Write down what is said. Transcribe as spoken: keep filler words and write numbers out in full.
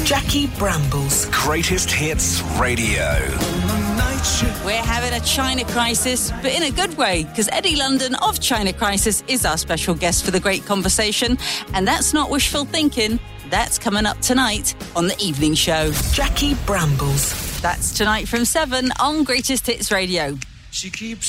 Jackie Brambles. Greatest Hits Radio. We're having a China crisis, but in a good way, because Eddie London of China Crisis is our special guest for the great conversation. And that's not wishful thinking. That's coming up tonight on the evening show. Jackie Brambles. That's tonight from seven on Greatest Hits Radio. She keeps